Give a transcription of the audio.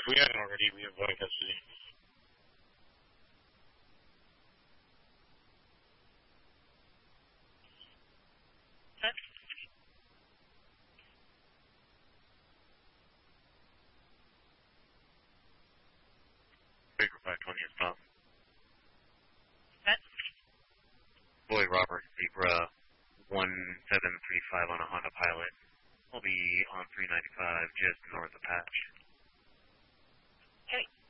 If we hadn't already, we have custody. Baker 520 is stop. Set. Boy Robert, Zebra 1735 on a Honda Pilot. We'll be on 395 just north of Patch. Okay.